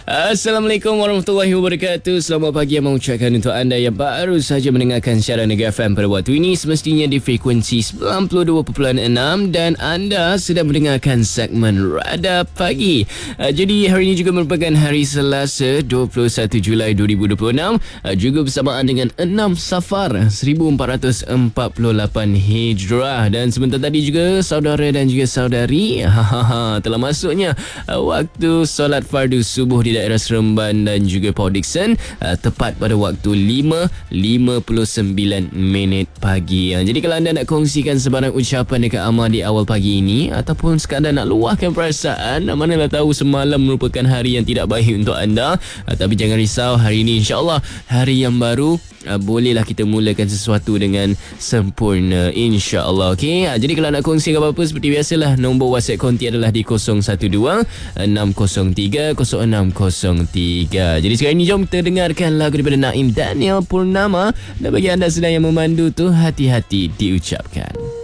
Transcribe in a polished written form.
Assalamualaikum warahmatullahi wabarakatuh. Selamat pagi yang mengucapkan untuk anda yang baru saja mendengarkan siaran Negeri FM pada waktu ini, semestinya di frekuensi 92.6 dan anda sedang mendengarkan segmen Radar Pagi. Jadi hari ini juga merupakan hari Selasa 21 Julai 2026, juga bersamaan dengan 6 Safar 1448 Hijrah. Dan sebentar tadi juga saudara dan juga saudari telah masuknya waktu solat fardu subuh di daerah Seremban dan juga Port Dickson, tepat pada waktu 5.59 pagi. Jadi kalau anda nak kongsikan sebarang ucapan dekat Amar di awal pagi ini, ataupun sekadar nak luahkan perasaan, manalah tahu semalam merupakan hari yang tidak baik untuk anda, tapi jangan risau, hari ini insyaAllah hari yang baru, bolehlah kita mulakan sesuatu dengan sempurna, insyaAllah. Okay? Jadi kalau nak kongsi apa-apa, seperti biasalah, nombor WhatsApp konti adalah di 012-603-0603. Jadi sekarang ini jom kita dengarkan lagu daripada Naim Daniel Purnama. Dan bagi anda sedang yang memandu tu, hati-hati diucapkan.